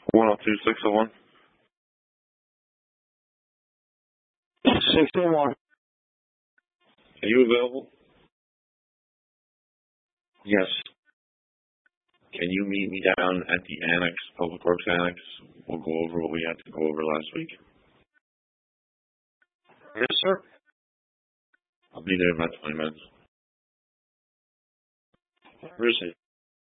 102-601. 601. Are you available? Yes. Can you meet me down at the Annex, Public Works Annex? We'll go over what we had to go over last week. Yes, sir. I'll be there in about 20 minutes. Where is it?